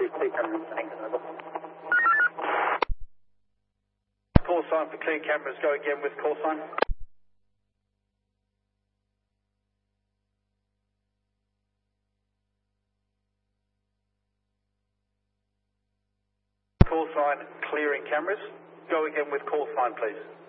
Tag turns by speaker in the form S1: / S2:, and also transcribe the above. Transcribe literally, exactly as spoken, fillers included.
S1: with clear cameras. Thanks, over.
S2: Call sign for clear cameras. Go again with call sign. Call sign clearing cameras. Go again with call sign, please.